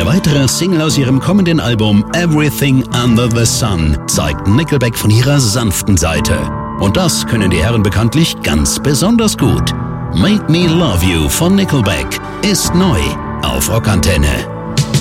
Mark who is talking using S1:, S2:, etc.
S1: weitere Single aus ihrem kommenden Album Everything Under the Sun zeigt Nickelback von ihrer sanften Seite. Und das können die Herren bekanntlich ganz besonders gut. Make Me Love You von Nickelback ist neu auf Rockantenne.